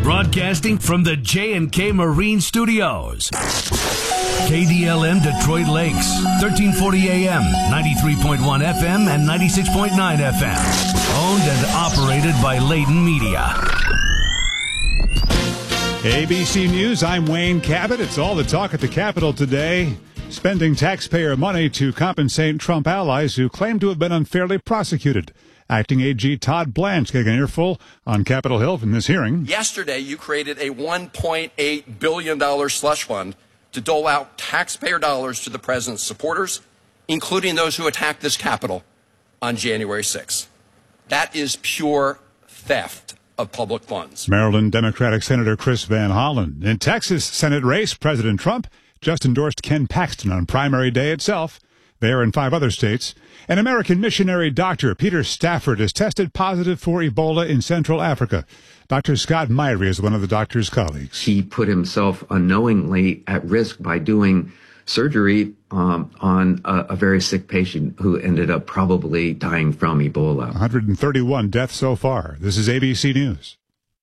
Broadcasting from the J&K Marine Studios. KDLM Detroit Lakes, 1340 AM, 93.1 FM, and 96.9 FM. Owned and operated by Layton Media. ABC News, I'm Wayne Cabot. It's all the talk at the Capitol today. Spending taxpayer money to compensate Trump allies who claim to have been unfairly prosecuted. Acting AG Todd Blanche getting an earful on Capitol Hill in this hearing. Yesterday, you created a $1.8 billion slush fund to dole out taxpayer dollars to the president's supporters, including those who attacked this Capitol on January 6th. That is pure theft of public funds. Maryland Democratic Senator Chris Van Hollen. In Texas Senate race, President Trump just endorsed Ken Paxton on primary day itself. There and 5 other states. An American missionary doctor, Peter Stafford, is tested positive for Ebola in Central Africa. Dr. Scott Myrie is one of the doctor's colleagues. He put himself unknowingly at risk by doing surgery on a very sick patient who ended up probably dying from Ebola. 131 deaths so far. This is ABC News.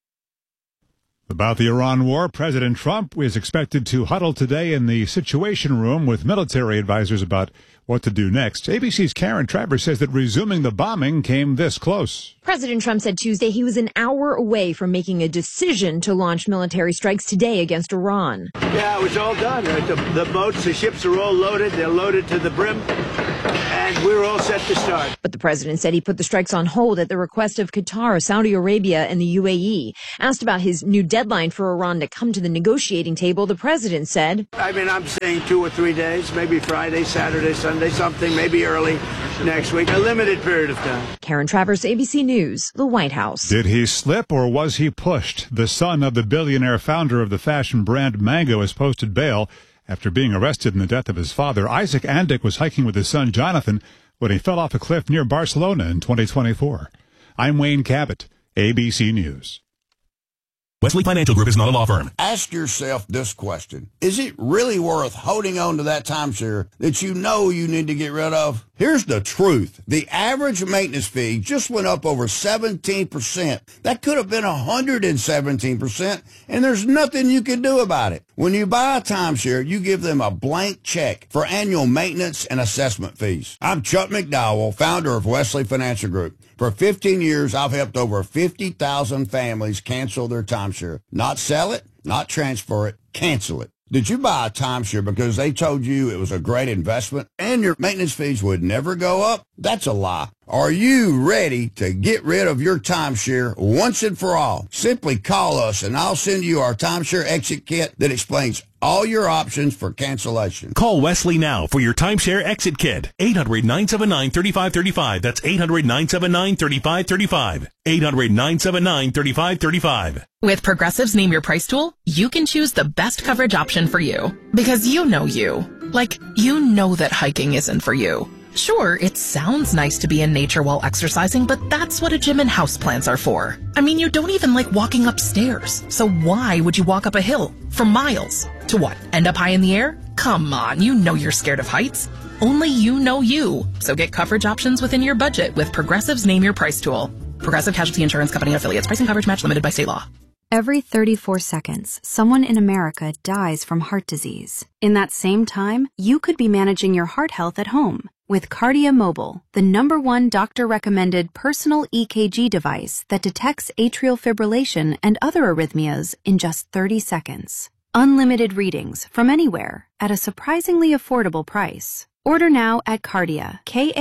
About the Iran war, President Trump is expected to huddle today in the Situation Room with military advisors about what to do next. ABC's Karen Travers says that resuming the bombing came this close. President Trump said Tuesday he was an hour away from making a decision to launch military strikes today against Iran. Yeah, it was all done. The boats, the ships are all loaded. They're loaded to the brim. And we're all set to start. But the president said he put the strikes on hold at the request of Qatar, Saudi Arabia, and the UAE. Asked about his new deadline for Iran to come to the negotiating table, the president said, I'm saying 2 or 3 days, maybe Friday, Saturday, Sunday, something, maybe early next week. A limited period of time. Karen Travers, ABC News, the White House. Did he slip or was he pushed? The son of the billionaire founder of the fashion brand Mango has posted bail after being arrested in the death of his father. Isaac Andick was hiking with his son Jonathan when he fell off a cliff near Barcelona in 2024. I'm Wayne Cabot, ABC News. Wesley Financial Group is not a law firm. Ask yourself this question. Is it really worth holding on to that timeshare that you know you need to get rid of? Here's the truth. The average maintenance fee just went up over 17%. That could have been 117%, and there's nothing you can do about it. When you buy a timeshare, you give them a blank check for annual maintenance and assessment fees. I'm Chuck McDowell, founder of Wesley Financial Group. For 15 years, I've helped over 50,000 families cancel their timeshare. Not sell it, not transfer it, cancel it. Did you buy a timeshare because they told you it was a great investment and your maintenance fees would never go up? That's a lie. Are you ready to get rid of your timeshare once and for all? Simply call us and I'll send you our timeshare exit kit that explains all your options for cancellation. Call Wesley now for your timeshare exit kit. 800-979-3535. That's 800-979-3535. 800-979-3535. With Progressive's Name Your Price tool, you can choose the best coverage option for you. Because you know you. Like, you know that hiking isn't for you. Sure, it sounds nice to be in nature while exercising, but that's what a gym and houseplants are for. I mean, you don't even like walking upstairs. So why would you walk up a hill for miles? To what? End up high in the air? Come on, you know you're scared of heights. Only you know you. So get coverage options within your budget with Progressive's Name Your Price tool. Progressive Casualty Insurance Company and affiliates. Pricing coverage match limited by state law. Every 34 seconds, someone in America dies from heart disease. In that same time, you could be managing your heart health at home with Kardia Mobile, the #1 doctor-recommended personal EKG device that detects atrial fibrillation and other arrhythmias in just 30 seconds. Unlimited readings from anywhere at a surprisingly affordable price. Order now at Kardia,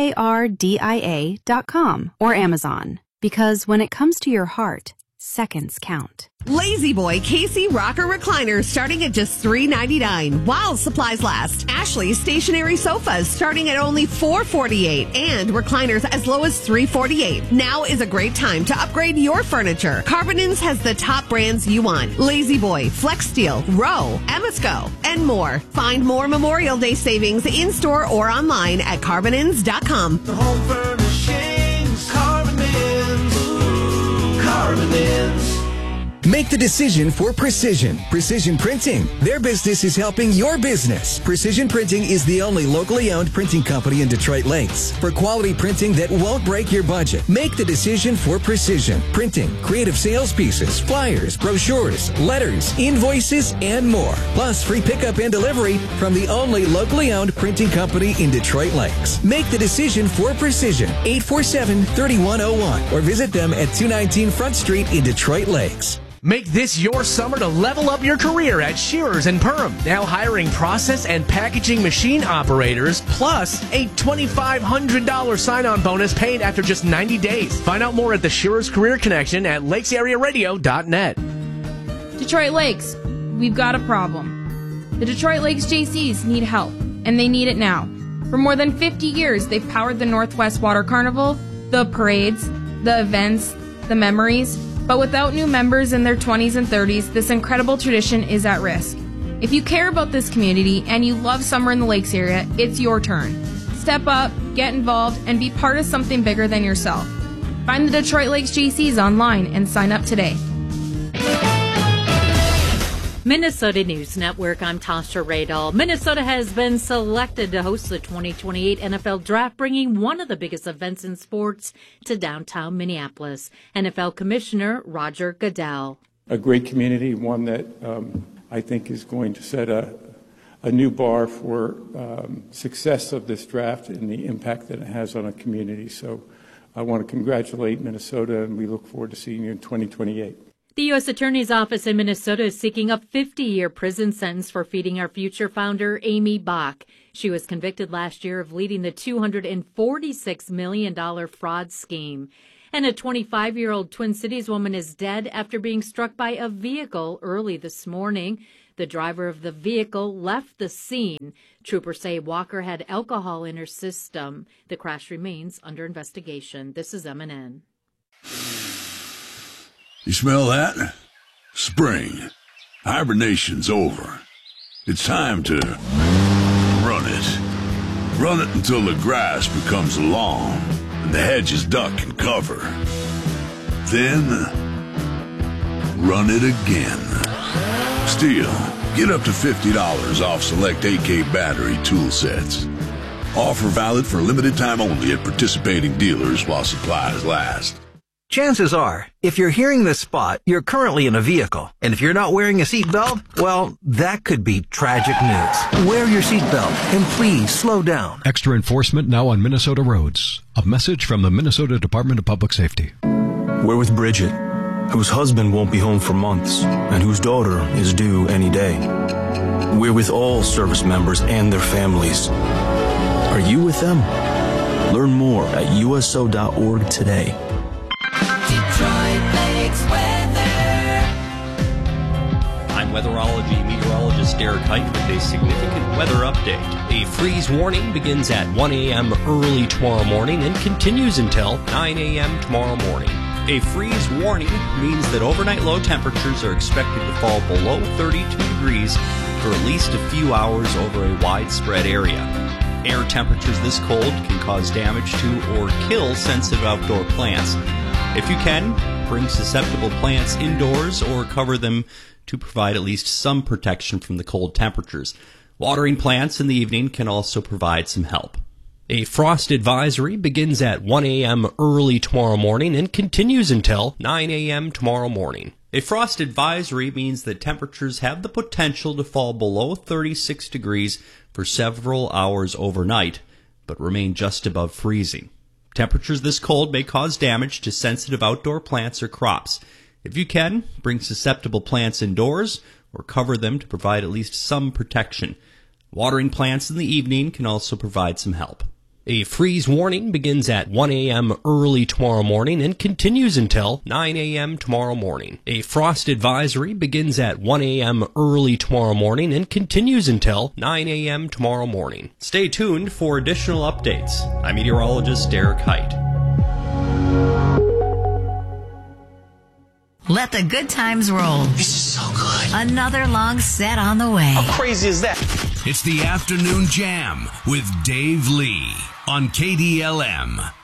KARDIA.com or Amazon. Because when it comes to your heart, seconds count. Lazy Boy KC Rocker Recliners starting at just $3.99 while supplies last. Ashley stationary sofas starting at only $4.48 and recliners as low as $3.48. Now is a great time to upgrade your furniture. Carbonins has the top brands you want. Lazy Boy, Flex Steel, Row, Emasco, and more. Find more Memorial Day savings in-store or online at Carbonins.com. The home furnishings, Carbonins. Carbonins. Make the decision for Precision. Precision Printing. Their business is helping your business. Precision Printing is the only locally owned printing company in Detroit Lakes. For quality printing that won't break your budget, make the decision for Precision Printing. Creative sales pieces, flyers, brochures, letters, invoices, and more. Plus free pickup and delivery from the only locally owned printing company in Detroit Lakes. Make the decision for Precision. 847-3101 or visit them at 219 Front Street in Detroit Lakes. Make this your summer to level up your career at Shearers and Perm. Now hiring process and packaging machine operators, plus a $2,500 sign-on bonus paid after just 90 days. Find out more at the Shearers Career Connection at lakesarearadio.net. Detroit Lakes, we've got a problem. The Detroit Lakes JCs need help, and they need it now. For more than 50 years, they've powered the Northwest Water Carnival, the parades, the events, the memories. But without new members in their 20s and 30s, this incredible tradition is at risk. If you care about this community and you love summer in the Lakes area, it's your turn. Step up, get involved, and be part of something bigger than yourself. Find the Detroit Lakes JCs online and sign up today. Minnesota News Network, I'm Tasha Radal. Minnesota has been selected to host the 2028 NFL Draft, bringing one of the biggest events in sports to downtown Minneapolis. NFL Commissioner Roger Goodell. A great community, one that I think is going to set a new bar for success of this draft and the impact that it has on a community. So I want to congratulate Minnesota, and we look forward to seeing you in 2028. The U.S. Attorney's Office in Minnesota is seeking a 50-year prison sentence for Feeding Our Future founder Amy Bach. She was convicted last year of leading the $246 million fraud scheme. And a 25-year-old Twin Cities woman is dead after being struck by a vehicle early this morning. The driver of the vehicle left the scene. Troopers say Walker had alcohol in her system. The crash remains under investigation. This is MNN. You smell that? Spring. Hibernation's over. It's time to run it. Run it until the grass becomes long and the hedges duck and cover. Then, run it again. Still, get up to $50 off select AK battery tool sets. Offer valid for limited time only at participating dealers while supplies last. Chances are, if you're hearing this spot, you're currently in a vehicle. And if you're not wearing a seatbelt, well, that could be tragic news. Wear your seatbelt and please slow down. Extra enforcement now on Minnesota roads. A message from the Minnesota Department of Public Safety. We're with Bridget, whose husband won't be home for months and whose daughter is due any day. We're with all service members and their families. Are you with them? Learn more at uso.org today. I'm weatherology meteorologist Derek Height with a significant weather update. A freeze warning begins at 1 a.m. early tomorrow morning and continues until 9 a.m. tomorrow morning. A freeze warning means that overnight low temperatures are expected to fall below 32 degrees for at least a few hours over a widespread area. Air temperatures this cold can cause damage to or kill sensitive outdoor plants. If you can, bring susceptible plants indoors or cover them to provide at least some protection from the cold temperatures. Watering plants in the evening can also provide some help. A frost advisory begins at 1 a.m. early tomorrow morning and continues until 9 a.m. tomorrow morning. A frost advisory means that temperatures have the potential to fall below 36 degrees for several hours overnight, but remain just above freezing. Temperatures this cold may cause damage to sensitive outdoor plants or crops. If you can, bring susceptible plants indoors or cover them to provide at least some protection. Watering plants in the evening can also provide some help. A freeze warning begins at 1 a.m. early tomorrow morning and continues until 9 a.m. tomorrow morning. A frost advisory begins at 1 a.m. early tomorrow morning and continues until 9 a.m. tomorrow morning. Stay tuned for additional updates. I'm meteorologist Derek Height. Let the good times roll. This is so good. Another long set on the way. How crazy is that? It's the Afternoon Jam with Dave Lee on KDLM.